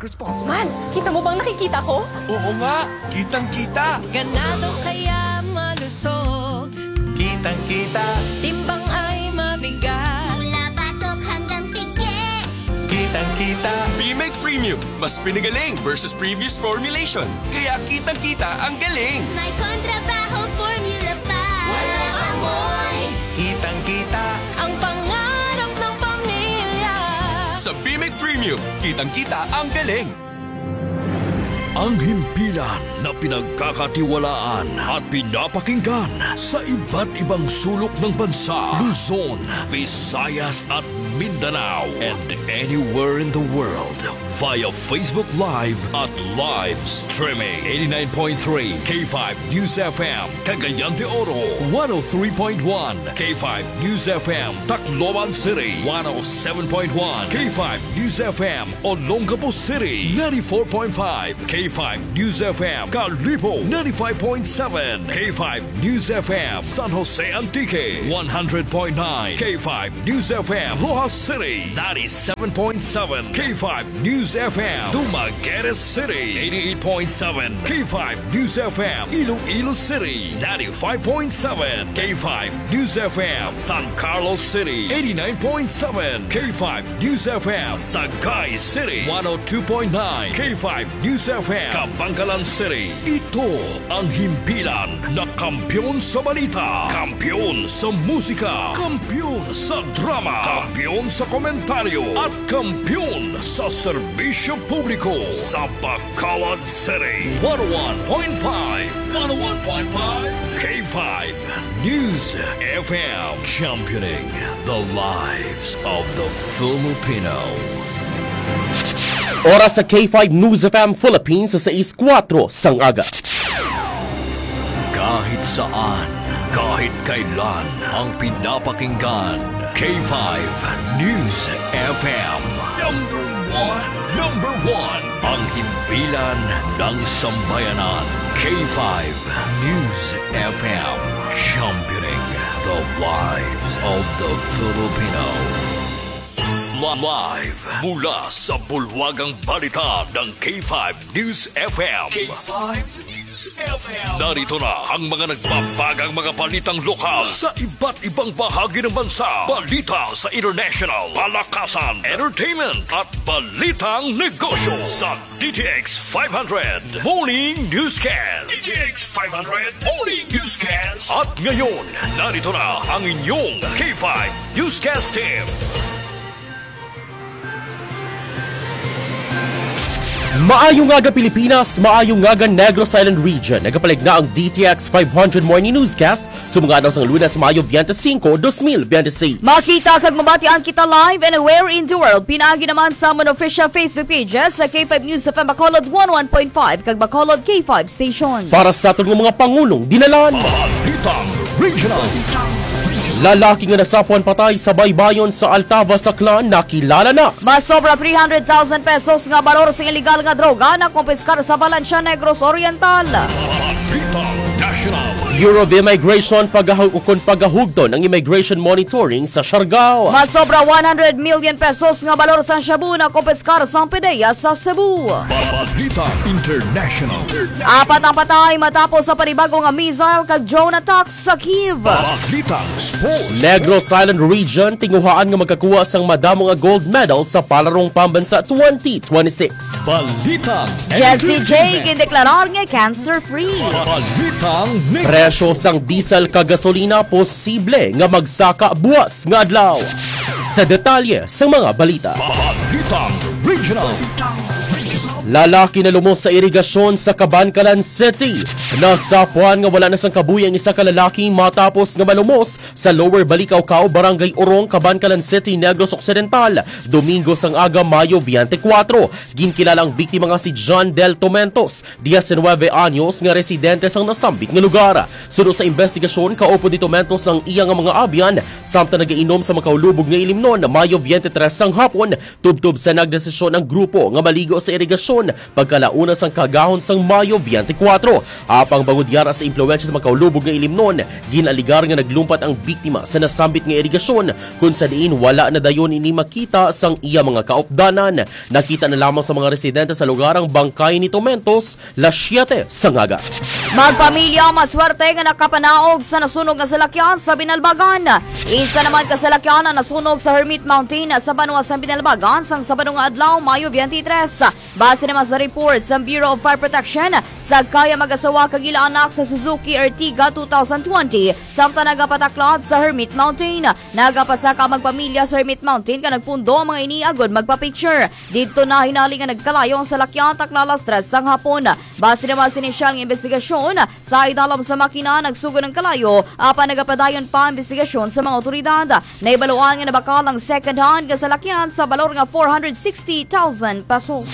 responsibly. Man, kita mo bang nakikita ko? Oo nga, kitang-kita. Ganado kaya malusog, Kitang-kita. timbang ay mabigat. Mula batok hanggang pigye. Kitang-kita. B-Make Premium, mas pinagaling versus previous formulation. Kaya kitang-kita ang galing. May kontrabaho formula pa. Walang amoy. Kitang-kita. Ang pangarap ng pamilya. Sa B-Make Premium, kitang-kita ang galing. Ang himpilan na pinagkakatiwalaan at pinapakinggan sa iba't ibang sulok ng bansa, Luzon, Visayas at Mindanao, and anywhere in the world via Facebook Live at live streaming. 89.3 K5 News FM, Cagayan de Oro, 103.1 K5 News FM, Tacloban City, 107.1 K5 News FM, Olongapo City, 94.5 K5 News FM, Calibo, 95.7 K5 News FM, San Jose Antique, 100.9 K5 News FM, Rojas City, 97.7 K5 News FM, Dumaguete City, 88.7 K5 News FM, Iloilo City, 95.7 K5 News FM, San Carlos City, 89.7 K5 News FM, Sagay City, 102.9 K5 News FM, Kabangkalan City. Ito ang himpilan na kampyon sa balita, kampyon sa musika, kampyon sa drama, kampyon sa komentaryo, at kampyon sa serbisyo publiko sa Bacolod City. 101.5 K5 News FM, championing the lives of the Filipino. Oras sa K5 News FM Philippines sa 6:04 sang aga. Kahit saan, kahit kailan, ang pinapakinggan, K5 News FM. Number one, ang himpilan ng sambayanan, K5 News FM, championing the lives of the Filipino. Live mula sa bulwagang balita ng K5 News FM. K5 News FM. Narito na ang mga nagbabagang mga balitang lokal sa iba't ibang bahagi ng bansa. Balita sa international, palakasan, entertainment at balitang negosyo sa DTX 500 Morning Newscast. DTX 500 Morning Newscast. At ngayon, narito na ang inyong K5 Newscast team. Maayong aga Pilipinas, maayong aga Negros Island Region. Nagapalig na ang DTX 500 Morning Newscast sumugadaw sa Lunes, Mayo 25, 2026. Makita kag mabatian kita live anywhere in the world. Pinagi naman sa mga official Facebook pages sa K5 News FM Bacolod 101.5 kag Bacolod K5 Station. Para sa aton mga pangulong dinalan. Balitang Regional. Lalaki nga nasapuan patay sa baybayon sa Altava, Saklan, nakilala na. Mas sobra 300,000 pesos nga balor sa illegal nga droga na kumpiskar sa Valencia, Negros Oriental. Balitang National. Bureau of Immigration pagahugton ang immigration monitoring sa Siargao. Mas sobra 100 million pesos nga balor sa Shabu na kumpiskar sa PDEA sa Cebu. Balitang International. Apat ang patay matapos sa panibago nga missile kag drone attack sa Kiev. Balitang Sports. Negros Island Region tinguhaan nga magkakuha sang madamo nga gold medal sa palarong pambansa 2026. Balitang Jessie J gindeklarar nga cancer-free. Balitang Presyo sang diesel kag gasolina posible nga magsaka buwas nga adlaw. Sa detalye sa mga balita. Balitang Regional. Lalaki na lumos sa irigasyon sa Cabancalan City. Nasapuan nga wala na sang kabuhi ang isa ka lalaki matapos nga malumos sa Lower Balikawkaw, Barangay Orong, Cabancalan City, Negros Occidental. Domingo sang aga, Mayo 24. Ginkilalang biktima nga si John Del Tomentos, 19 anyos, nga residente sang nasambit nga lugar. Sunod sa investigasyon, kaupo ni Tomentos ang iyang mga abyan samtang nagainom sa makaulubog nga ilimnon. Mayo 23 sang hapon, tubtob sa nagdesisyon ang grupo nga maligo sa irigasyon irigasyon pagkalauna sang kagahon sang Mayo 24. Apang bangod yara sa impluwensya sa magkaulubog nga ilimnon, ginaligar nga naglumpat ang biktima sa nasambit nga irigasyon kung sa diin wala na dayon ini makita sang iya mga kaopdanan. Nakita na lamang sa mga residente sa lugar ang bangkay ni Tomentos las 7 sa ngaga. Magpamilya maswerte nga nakapanaog sa nasunog nga salakyan sa Binalbagan. Isa naman ka salakyan na nasunog sa Hermit Mountain sa Banwa sa Binalbagan sang Sabado nga adlaw Mayo 23. Base naman sa report sa Bureau of Fire Protection, sa kaya mag-asawa kagila anak sa Suzuki Ertiga 2020 samtang nagapataklad sa Hermit Mountain. Nagapasaka magpamilya sa Hermit Mountain ka nagpundo ang mga iniagod magpa-picture. Dito na hinali nga nagkalayo ang salakyan taklalas 3 sang hapon. Base naman sa inisyal nga investigasyon, sa idalam sa makina nagsugo ng kalayo apan nagapadayon pa investigasyon sa mga otoridad. Naibaluan nga nabakalang second hand nga salakyan sa balor nga 460,000 pesos.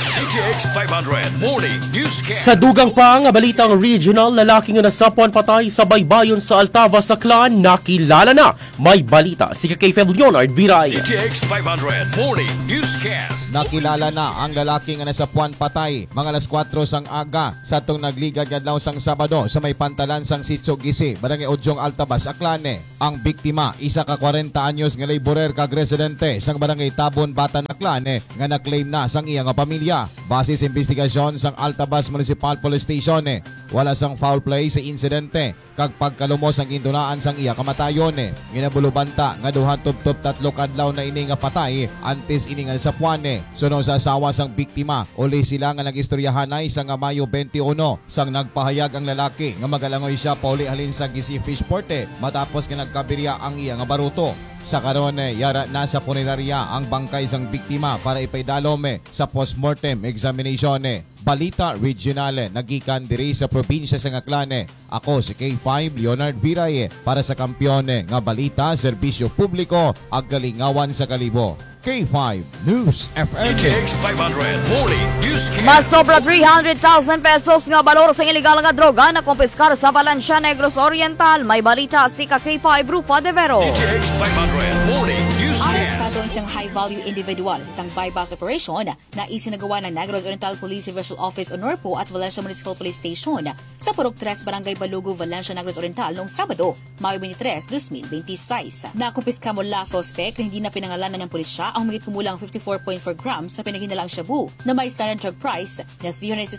DTX 500 Morning Newscast. Sa dugang pa nga balitang regional, lalaki nga nasapuan patay sa baybayon sa Altava sa Clan nakilala na. May balita si Kay Leonard Viray. DTX 500 Morning Newscast. Nakilala na ang lalaki nga nasapuan patay mga alas 4 sang aga sa tong nagligad adlaw sang Sabado sa may pantalan sang Sitio Gisi, Barangay Odyong, Altabas, Aklane. Ang biktima, isa ka 40 anyos nga laborer kag residente sang Barangay Tabon, Batan, Aklane nga na-claim na sang iya nga pamilya. Base sa investigasyon sang Altabas Municipal Police Station, wala sang foul play sa insidente kag pagkalumos ang gintunaan sang iya kamatayon. Ginabulubanta nga duhan tubtob 3 kadlaw na ini nga patay antes ini nga nasapuan. Suno sa asawa sang biktima, uli sila nga nagistoryahanay sa nga Mayo 21 sang nagpahayag ang lalaki nga magalangoy siya pauli halin sa Gisi Fishport matapos nga nagkabirya ang iya nga baruto. Sa karon yara na sa punerarya ang bangkay sang biktima para ipaidalom sa postmortem examination. Balita Regional nagikan diri sa probinsya sa Aklane. Ako si K5 Leonard Viray para sa kampiyon nga balita, serbisyo publiko ag kalingawan sa kalibo. K5 News FM. DTX 500 Morning Newscast. Mas sobra 300,000 pesos nga balor sa ilegal nga droga na kumpiskar sa Valencia, Negros Oriental. May balita si K5 Rufa de Vero. DTX 500 Morning Newscast. Arestado ang isang high-value individual sa isang bypass operation na isinagawa ng Negros Oriental Police Divisional Office o NORPO at Valencia Municipal Police Station sa Purok 3, Barangay Balugo, Valencia, Negros Oriental noong Sabado, Mayo 23, 2026. Nakumpiska mula sospek na hindi na pinangalanan ng pulisya ang higit kumulang 54.4 grams na pinaghinalang shabu na may standard drug price na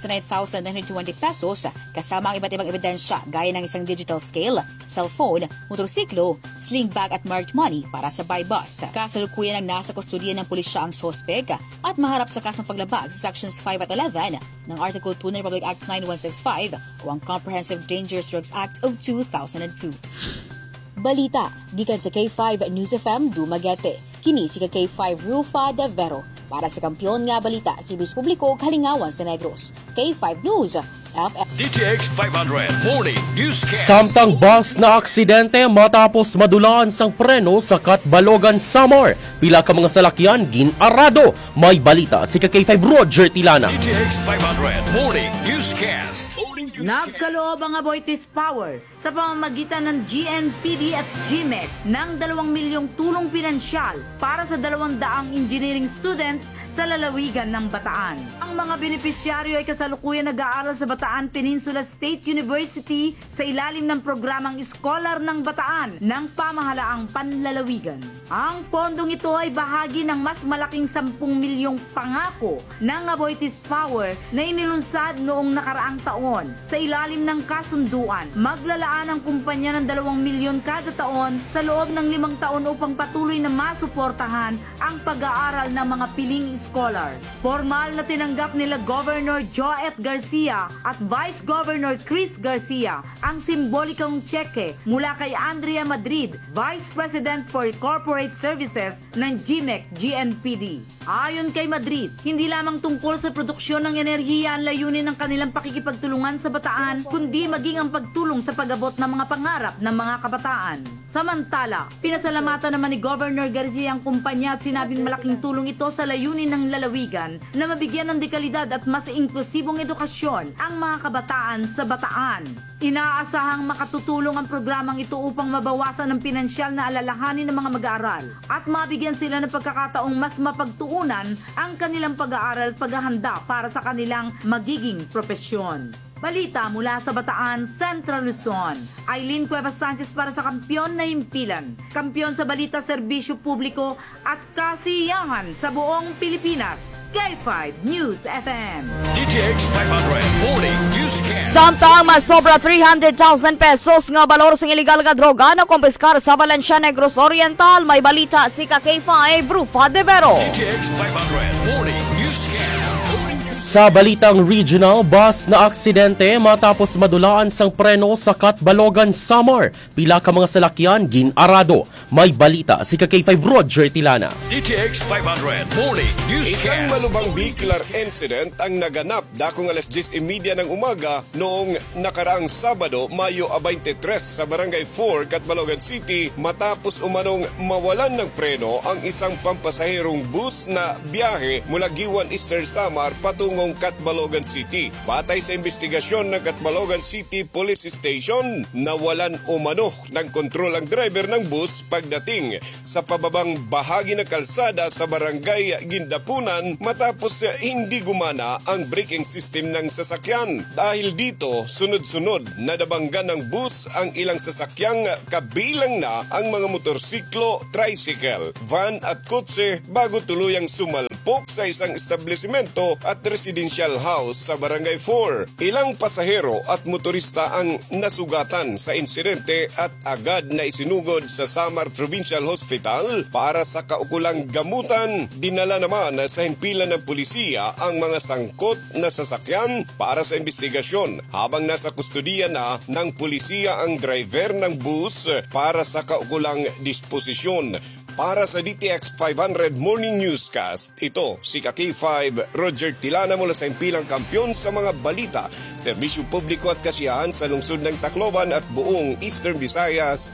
369,920 pesos kasama ang iba't ibang ebidensya gaya ng isang digital scale, cellphone, motorsiklo, sling bag at marked money para sa buy bust. Kasalukuyan ang nasa kustodiya ng pulisya ang sospek at maharap sa kasong paglabag sa Sections 5 at 11 ng Article 2 ng Republic Act 9165 o ang Comprehensive Dangerous Drugs Act of 2002. Balita, gikan sa K5 News FM Dumaguete. Kini si K5 Rufa de Vero para sa kampiyon nga balita, serbisyo publiko kalingawan sa Negros. K5 News FM. DTX 500 Morning Newscast. Samtang bus na aksidente matapos madulaan sang preno sa Katbalogan, Samar. Pila ka mga salakyan ginarado. May balita si K5 Roger Tilana. DTX 500 Morning Newscast. Nagkaloob ang Aboitiz Power sa pamamagitan ng GNPD at GMEC ng 2 milyong tulong pinansyal para sa 200 engineering students sa lalawigan ng Bataan. Ang mga benepisyaryo ay kasalukuyan nag-aaral sa Bataan Peninsula State University sa ilalim ng programang Scholar ng Bataan ng pamahalaang panlalawigan. Ang pondong ito ay bahagi ng mas malaking 10 milyong pangako ng Aboitiz Power na inilunsad noong nakaraang taon. Sa ilalim ng kasunduan, maglalaan ang kumpanya ng 2 milyon kada taon sa loob ng 5 taon upang patuloy na masuportahan ang pag-aaral ng mga piling scholar. Formal na tinanggap nila Governor Joet Garcia at Vice Governor Chris Garcia ang simbolikong tseke mula kay Andrea Madrid, Vice President for Corporate Services ng GMEC GNPD. Ayon kay Madrid, hindi lamang tungkol sa produksyon ng enerhiya ang layunin ng kanilang pakikipagtulungan sa kabataan, kundi maging ang pagtulong sa pag-abot ng mga pangarap ng mga kabataan. Samantala, pinasalamatan naman ni Governor Garcia ang kumpanya at sinabing malaking tulong ito sa layunin ng lalawigan na mabigyan ng dekalidad at mas inklusibong edukasyon ang mga kabataan sa Bataan. Inaasahang makatutulong ang programang ito upang mabawasan ang pinansyal na alalahanin ng mga mag-aaral at mabigyan sila ng pagkakataong mas mapagtuunan ang kanilang pag-aaral at paghahanda para sa kanilang magiging propesyon. Balita mula sa Bataan, Central Luzon. Aileen Cuevas Sanchez para sa Kampiyon na Himpilan. Kampiyon sa balita, serbisyo publiko at kasiyahan sa buong Pilipinas. K5 News FM. DTX 500 Morning Newscast. Samtang mas sobra 300,000 pesos nga balor sa iligal nga droga na kumpiskar sa Valencia, Negros Oriental. May balita si K5 Rufa de Vero. DTX 500 Morning Newscast. Sa balitang regional, bus na aksidente matapos madulaan sang preno sa Katbalogan, Samar. Pila ka mga salakyan ginarado. May balita si K5 Roger Tilana. DTX 500 Morning Newscast. Isang malubhang vehicular incident ang naganap dakong alas 10:30 ng umaga noong nakaraang Sabado, Mayo 23 sa Barangay 4, Katbalogan City matapos umanong mawalan ng preno ang isang pampasaherong bus na biyahe mula Giwan, Eastern Samar patungong Katbalogan City. Batay sa investigasyon ng Katbalogan City Police Station, nawalan umano ng kontrol ang driver ng bus pagdating sa pababang bahagi ng kalsada sa Barangay Gindapunan matapos hindi gumana ang braking system ng sasakyan. Dahil dito, sunod-sunod nadabanggan ng bus ang ilang sasakyang kabilang na ang mga motorsiklo, tricycle, van at kotse bago tuluyang sumalpok sa isang establishmento at residential house sa Barangay 4. Ilang pasahero at motorista ang nasugatan sa insidente at agad na isinugod sa Samar Provincial Hospital para sa kaukulang gamutan. Dinala naman sa himpilan ng pulisya ang mga sangkot na sasakyan para sa investigasyon habang nasa kustodiya na ng pulisya ang driver ng bus para sa kaukulang disposisyon. Para sa DTX 500 Morning Newscast, ito si K5 Roger Tilana mula sa himpilang kampiyon sa mga balita, serbisyo publiko at kasiyahan sa lungsod ng Tacloban at buong Eastern Visayas.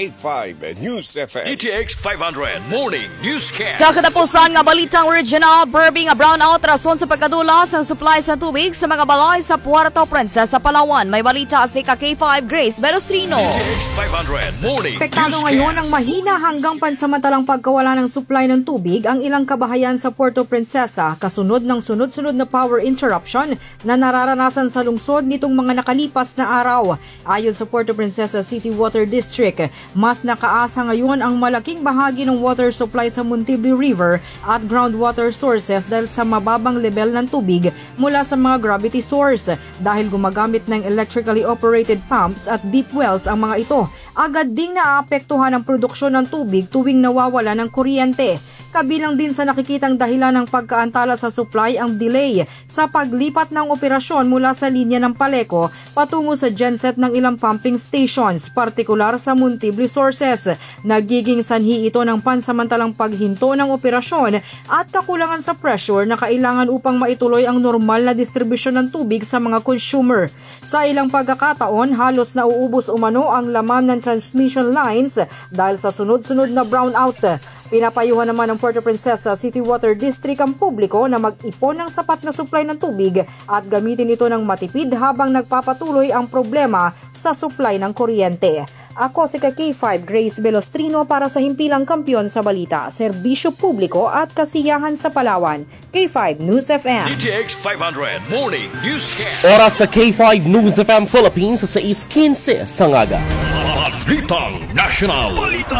K5 News FM. DTX 500 Morning Newscast. Sa katapusan nga balitang regional, Burbing nga brownout rason sa pagkadulas ng supply sa tubig sa mga balay sa Puerto Princesa, Palawan. May balita si K5 Grace Belostrino. DTX 500 Morning Apektado Newscast. ngayon ang mahina hanggang pansamantalang pagkawala ng supply ng tubig ang ilang kabahayan sa Puerto Princesa kasunod ng sunod-sunod na power interruption na nararanasan sa lungsod nitong mga nakalipas na araw. Ayon sa Puerto Princesa City Water District, mas nakaasa ngayon ang malaking bahagi ng water supply sa Montebello River at groundwater sources dahil sa mababang level ng tubig mula sa mga gravity source. Dahil gumagamit ng electrically operated pumps at deep wells ang mga ito, agad ding naaapektuhan ang produksyon ng tubig tuwing nawawala ng kuryente. Kabilang din sa nakikitang dahilan ng pagkaantala sa supply ang delay sa paglipat ng operasyon mula sa linya ng Paleco patungo sa genset ng ilang pumping stations, partikular sa Montebello sources. Nagiging sanhi ito ng pansamantalang paghinto ng operasyon at kakulangan sa pressure na kailangan upang maituloy ang normal na distribusyon ng tubig sa mga consumer. Sa ilang pagkakataon, halos nauubos umano ang laman ng transmission lines dahil sa sunod-sunod na brownout. Pinapayuhan naman ng Puerto Princesa City Water District ang publiko na mag-ipon ng sapat na supply ng tubig at gamitin ito ng matipid habang nagpapatuloy ang problema sa supply ng kuryente. Ako si K5 Grace Belostrino para sa himpilang kampiyon sa balita, serbisyo publiko at kasiyahan sa Palawan. K5 News FM. DTX 500 Morning Newscast. Oras sa K5 News FM Philippines sa 6:15 sa ngaga. Balitang National.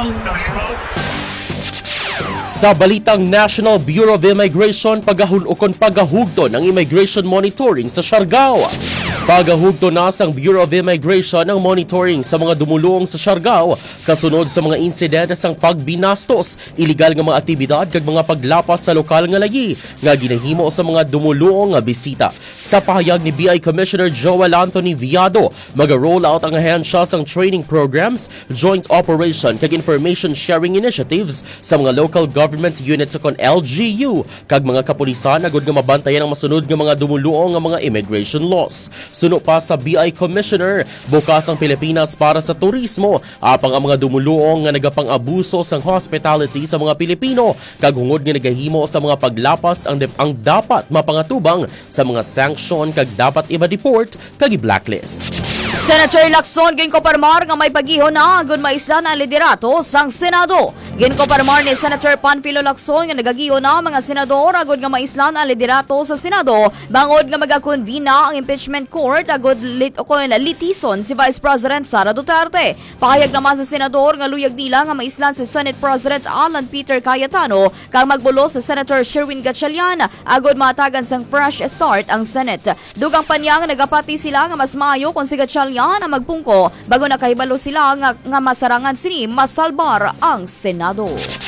Sa balitang National Bureau of Immigration, pagahugto ng immigration monitoring sa Siargao. Pagahugto na sang Bureau of Immigration ang monitoring sa mga dumulong sa Siargao kasunod sa mga insidente sang pagbinastos, iligal nga mga aktibidad kag mga paglapas sa lokal nga lagi nga ginahimo sa mga dumulong nga bisita. Sa pahayag ni BI Commissioner Joel Anthony Viado, mag-roll out ang ahensya sang training programs, joint operation kag information sharing initiatives sa mga local government units sa kon LGU kag mga kapulisan agud nga mabantayan ang masunod nga mga dumulong nga mga immigration laws. Suno pa sa BI Commissioner, bukas ang Pilipinas para sa turismo, apang ang mga dumuluong nga nagapang-abuso sang hospitality sa mga Pilipino, kaghungod nga nagahimo sa mga paglapas ang dapat mapangatubang sa mga sanction kag dapat iba-deport kag i-blacklist. Senator Lacson ginkoparmar nga may pagiho na agon maisla na liderato sang Senado. Ginkoparmar ni Senator Panfilo Lacson nga nagagiho na mga senador agon nga maisla na liderato sa Senado bangod nga magakonvene na ang impeachment court agod litison si Vice President Sara Duterte. Pahayag naman sa senador nga luyag nila nga maislan si Senate President Alan Peter Cayetano kang magbulo sa Senator Sherwin Gatchalian agod matagan sang fresh start ang Senate. Dugang panya nga nagapati sila nga mas maayo kung si Gatchalian ang magpungko bago nakahibalo sila nga masarangan sini masalbar ang Senado.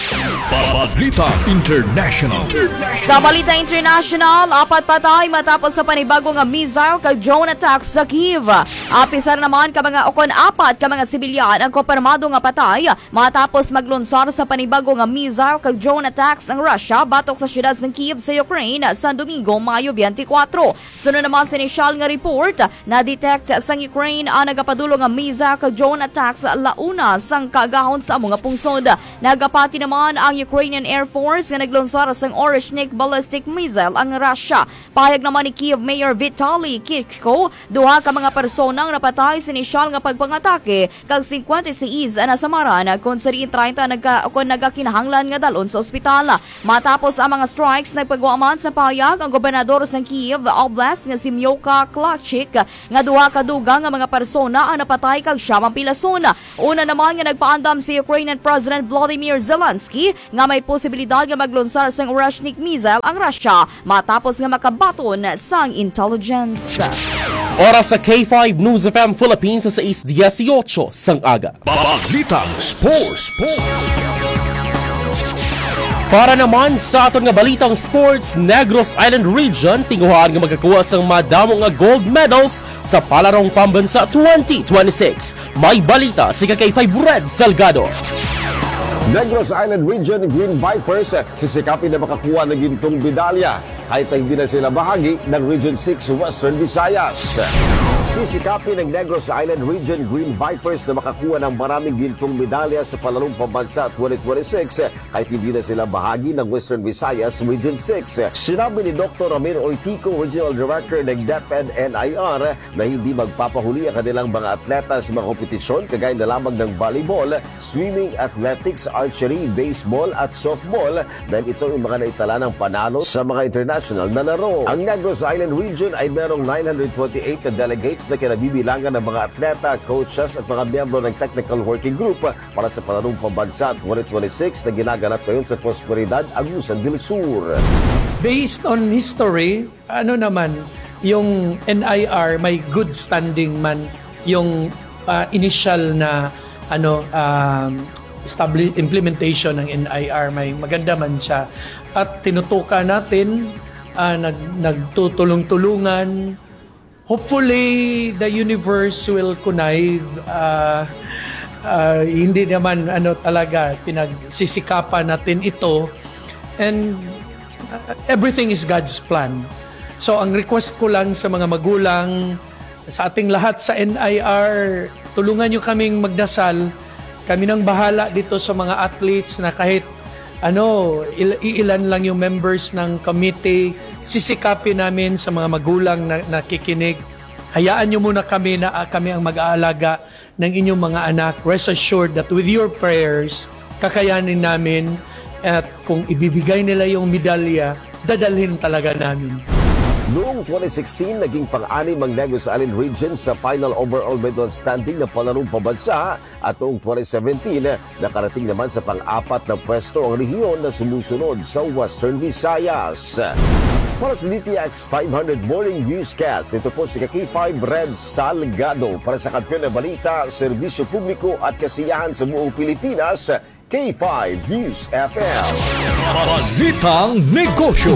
Balita International. Sa Balita International, 4 patay matapos sa panibago nga missile kag drone attack sa Kyiv. Apisar naman ka mga 4 ka mga sibilyan ang kumpirmado nga patay matapos maglunsar sa panibago nga missile kag drone attacks ang Russia batok sa siyudad ng Kyiv sa Ukraine sa Domingo, Mayo 24. Sunod naman sa inisyal nga report na detect sa Ukraine ang nagapadulong nga missile kag drone attacks launa sang kagahon sa mga pungsod. Nagapati naman ang Ukrainian Air Force nga naglunsar sang Oreshnik ballistic missile ang Russia. Pahayag naman ni Kyiv Mayor Vitaly Klitschko, duha ka mga personang napatay sa inisyal nga pagpangatake kag 56 na samaran kung sa 30 nagakinahanglan nga dalon sa ospital. Matapos ang mga strikes nagpagwaman sa pahayag ang gobernador sa Kyiv Oblast nga si Myoka Klachik nga duha ka dugang nga mga persona ang napatay kag siyamang pilason. Una naman nga nagpaandam si Ukrainian President Volodymyr Zelensky nga may posibilidad nga maglunsar sang Oreshnik missile ang Russia matapos nga makabaton sang intelligence. Oras sa K5 News FM Philippines sa 6:18 sang aga. Balitang Sports. Para naman sa aton nga balitang sports, Negros Island Region tinguhaan nga magkakuha sang madamo nga gold medals sa Palarong Pambansa 2026. May balita si K5 Red Salgado. Negros Island Region Green Vipers sisikapin na makakuha ng gintong medalya kahit na hindi na sila bahagi ng Region 6 Western Visayas. Sisikapin ng Negros Island Region Green Vipers na makakuha ng maraming gintong medalya sa Palarong Pambansa 2026 kahit hindi na sila bahagi ng Western Visayas Region 6. Sinabi ni Dr. Ramir Oitico, Regional Director ng DepEd-NIR, na hindi magpapahuli ang kanilang mga atleta sa mga kompetisyon kagaya na lamang ng volleyball, swimming, athletics, archery, baseball at softball dahil ito yung mga naitala ng panalo sa mga international na laro. Ang Negros Island Region ay merong 928 na delegates na kinabibilangan ng mga atleta, coaches at mga miyembro ng Technical Working Group para sa Palarong Pambansa 2026 na ginaganap ngayon sa Prosperidad, Agusan del Sur. Based on history, yung NIR may good standing man, yung initial na implementation ng NIR may maganda man siya at tinutukan natin, nagtutulong-tulungan. Hopefully the universe will connive. Hindi naman talaga pinagsisikapan natin ito, and everything is God's plan. So ang request ko lang sa mga magulang, sa ating lahat sa NIR, tulungan nyo kaming magdasal. Kami nang bahala dito sa mga athletes na kahit iilan lang yung members ng committee, sisikapin namin sa mga magulang na nakikinig. Hayaan nyo muna kami na kami ang mag-aalaga ng inyong mga anak. Rest assured that with your prayers, kakayanin namin, at kung ibibigay nila yung medalya, dadalhin talaga namin. Noong 2016, naging pang-anim ang Negros Island Region sa final overall medal standing ng Palarong Pambansa at noong 2017, nakarating naman sa pang-apat na pwesto ang rehiyon na sumusunod sa Western Visayas. Para sa DTX 500 Morning Newscast, ito po si K5 Red Salgado para sa Kampiyon na Balita, Serbisyo Publiko at Kasiyahan sa buong Pilipinas, K5 News FM. Balitang Negosyo.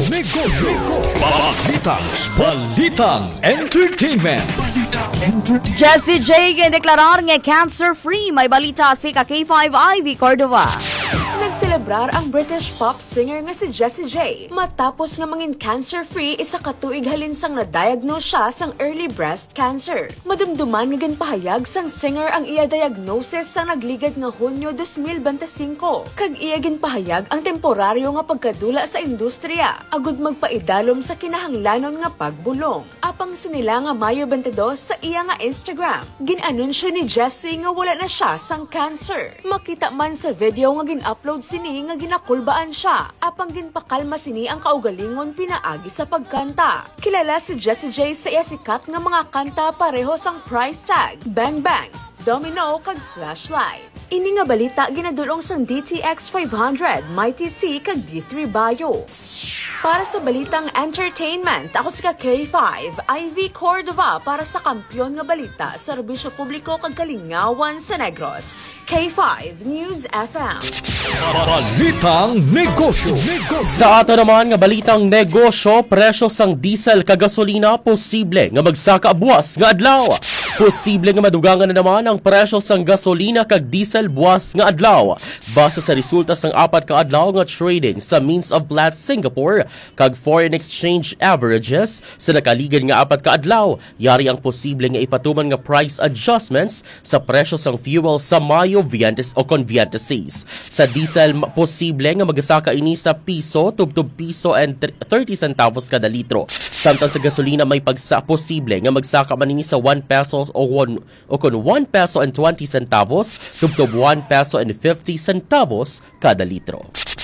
Balitang Entertainment. Jessie J deklarar nga cancer-free. May balita si K5 Ivy Cordova. Nagcelebrate naselebrar ang British pop singer nga si Jessie J. Matapos nga mangin cancer-free, isa ka tuig halin sang na-diagnose siya sang early breast cancer. Madumduman nga ginpahayag sang singer ang iya diagnosis sa nagligad nga Hunyo 2025. Kag iya ginpahayag ang temporaryo nga pagkadula sa industriya, agud magpaidalom sa kinahanglanon nga pagbulong. Apang sinila nga Mayo 22 sa iya nga Instagram, ginanunsyo ni Jessie nga wala na siya sang cancer. Makita man sa video nga gin-upload sini nga ginakulbaan siya, apang ginpakalma sini ang kaugalingon pinaagi sa pagkanta. Kilala si Jessie J sa iya sikat nga mga kanta pareho sang Price Tag, Bang Bang, Domino kag Flashlight. Ini nga balita ginadulong sang DTX 500, Mighty C kag D3 Bio. Para sa balitang entertainment, ako si K5, Ivy Cordova para sa kampyon nga balita sa serbisyo publiko kag kalingawan sa Negros. K5 News FM. Balitang negosyo. Sa ato naman nga balitang negosyo, presyo sang diesel kag gasolina posible nga magsaka buwas nga adlaw. Posible nga madugangan na naman ang presyo sang gasolina kag diesel buwas nga adlaw. Base sa resulta sang 4 ka adlaw nga trading sa Means of Platts Singapore kag foreign exchange averages sa nakaligid nga 4 ka adlaw, yari ang posible nga ipatuman nga price adjustments sa presyo sang fuel sa Mayo Viantes o Conviantes. Sa diesel, posible nga magasaka ini sa piso, tubtub piso and 30 centavos kada litro. Samtang sa gasolina may posible nga magsaka man ini sa 1 peso o 1 peso and 20 centavos, tubtub 1 peso and 50 centavos kada litro.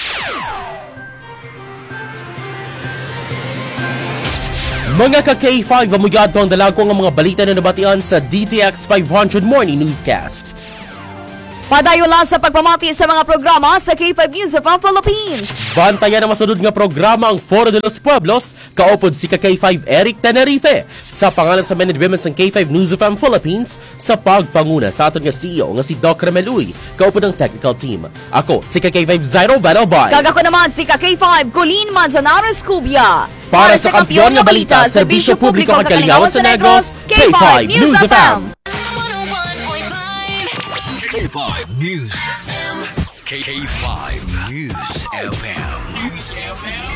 Mga ka-K5, amuyad ang dalago ng mga balita na nabatian sa DTX 500 Morning Newscast. Padayon lang sa pagpamati sa mga programa sa K5 News of Philippines. Bantayan ang masunod nga programa ang Foro de los Pueblos, kaupod si K5 Eric Tenerife. Sa pangalan sa men and women ng K5 News of Philippines, sa pagpanguna sa aton nga CEO nga si Doc Remeluy, kaupod ng technical team. Ako, si K5 Zairo Vanobay. Kagako naman si K5 Colleen Manzanares Cubia. Para sa kampiyon nga balita, serbisyo publiko kag kalingawan sa Negros, K5 News of FM. K5 News FM. K5 News FM. News FM.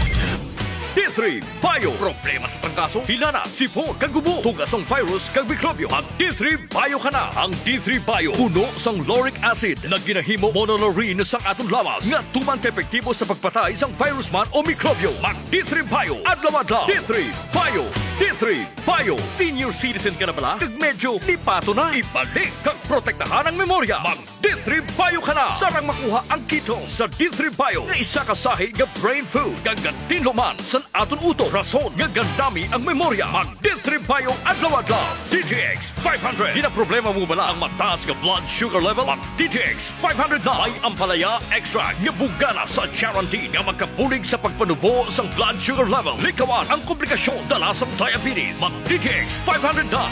D3 Bio. Problema sa trangkaso, hilana, sipon, kag gubo, tugas ang virus kag mikrobyo. Mag D3 Bio ka na. Ang D3 Bio puno sang lauric acid na ginahimo monolaurin sang atong lawas nga tuman ka epektibo sa pagpatay sang virus man o mikrobyo. Mag D3 Bio. Adlaw-adlaw. D3 Bio. D3 Bio. Senior citizen ka na bala? Kag medyo lipato na. Ibalik kag protektahan ang memorya. Mag D3 Bio ka na. Sarang makuha ang keto sa D3 Bio nga isa ka sahi nga brain food kag tinluman sa aton uto. Rason nga gandami ang memorya. Mag D3 Bio adlaw-adlaw. DTX 500. Di na problema mo bala ang mataas nga blood sugar level? Mag DTX 500 na. May ampalaya extra nga bugana sa guarantee nga magkabulig sa pagpanubo sang blood sugar level. Likawan ang komplikasyon dala sa diabetes. Mag DTX 500 na.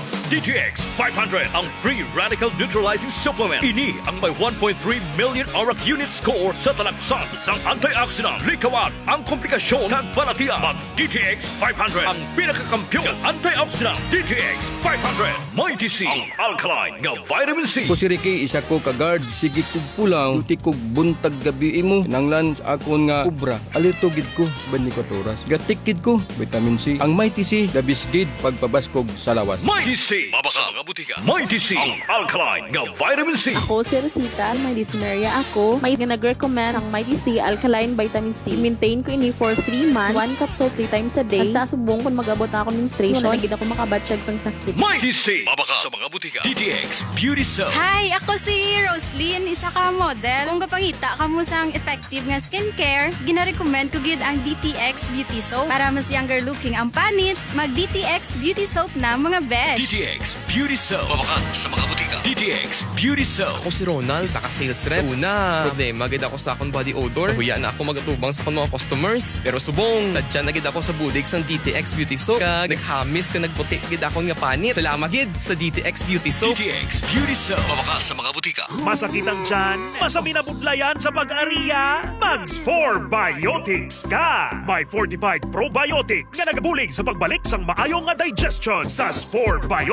DTX 500 ang free radical neutralizing supplement. Ini ang may 1.3 million auric unit score sa talaksan sang antioxidant. Likawan ang komplikasyon kag balatian. Mag DTX 500 ang pinakakampiyon ng antioxidant. DTX 500 Mighty C ang alkaline nga vitamin C. Ko si Ricky, isa ko ka-guard. Sige kog pulang, uti kog buntag gabi mo. Nanglan sa akon nga kubra. Alito gid ko sa 24 oras. Gatik gid ko vitamin C. Ang Mighty C, dabis gid pagpabaskog sa lawas. Mighty C. Mabaka mga butika. Mighty C ang alkaline nga vitamin C. Ako si Rosita, may dyspnea ako. May nag-recommend ang Mighty C alkaline vitamin C. Maintain ko ini for 3 months. 1 capsule 3 times a day. Basta subong kung mag-abot ako menstruation. Wala gid ako makabatsyag sang sakit. Mighty C. Mabaka sa mga butika. DTX Beauty Soap. Hi, ako si Roslyn, isa ka model. Kung kapangita ka mo sang effective nga skincare, gina-recommend ko gid ang DTX Beauty Soap. Para mas younger looking ang panit, mag DTX Beauty Soap na mga besh. DTX Beauty Soap. Mabakan sa mga butika. DTX Beauty Soap. Ako si Ronald, isa ka sales rep. Una, problema gid ako sa akong body odor. Huya na ako magatubang sa akong mga customers. Pero subong, sadya na gid ako sa budig sang DTX Beauty Soap. Kag naghamis ka nagputi gid akong nga panit. Salamat gid sa DTX Beauty Soap. DTX Beauty Soap. Mabakan sa mga butika. Masakit ang tiyan? Masami na budlayan sa pag-ariya? Mags 4 Biotics ka! May fortified probiotics na nagabulig sa pagbalik sang maayong nga digestion sa 4 Biotics.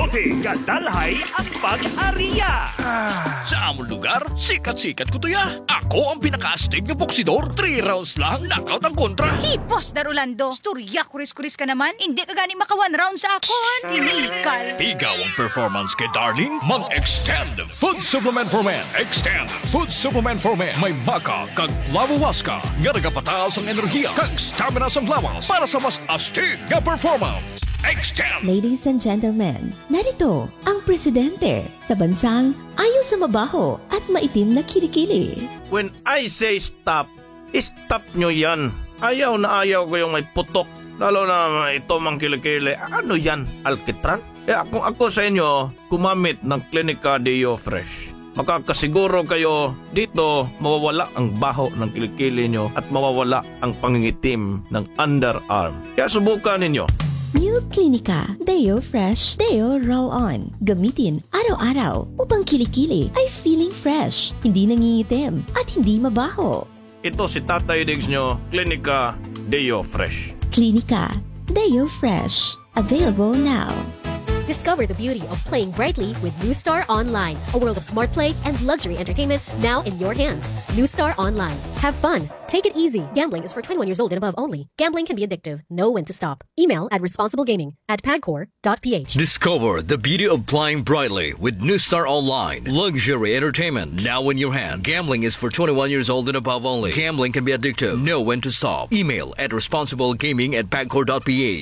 Biotic kadalhay ang pag-ariya. Sa among lugar, sikat-sikat ko to ya. Ako ang pinaka-astig na boksidor. 3 rounds lang, knockout ang kontra. Hipos, Darulando. Storya, kuris-kuris ka naman. Hindi ka gani maka 1 round sa akon. Inikal. Ikaw ang performance kay Darling. Mag-extend food supplement for men. Extend food supplement for men. May baka kag lawawas ka. Nga nagapataas ang enerhiya kag stamina sa lawas para sa mas astig na performance. Extend! Ladies and gentlemen, narito ang presidente sa bansang ayaw sa mabaho at maitim na kilikili. When I say stop, stop nyo yan. Ayaw na ayaw ko yung may putok. Lalo na ito mang kilikili. Ano yan? Alkitran? Kung ako sa inyo, gumamit ng Clinica Deo Fresh. Makakasiguro kayo dito mawawala ang baho ng kilikili nyo at mawawala ang pangingitim ng underarm. Kaya subukan ninyo. New Clinica Deo Fresh Deo Roll-On. Gamitin araw-araw upang kilikili ay feeling fresh, hindi nangingitim at hindi mabaho. Ito si Tatay Diggs nyo, Clinica Deo Fresh. Clinica Deo Fresh. Available now. Discover the beauty of playing brightly with New Star Online, a world of smart play and luxury entertainment now in your hands. New Star Online. Have fun. Take it easy. Gambling is for 21 years old and above only. Gambling can be addictive. Know when to stop. Email at responsiblegaming@pagcor.ph. Discover the beauty of playing brightly with New Star Online. Luxury entertainment now in your hands. Gambling is for 21 years old and above only. Gambling can be addictive. Know when to stop. Email at responsiblegaming@pagcor.ph.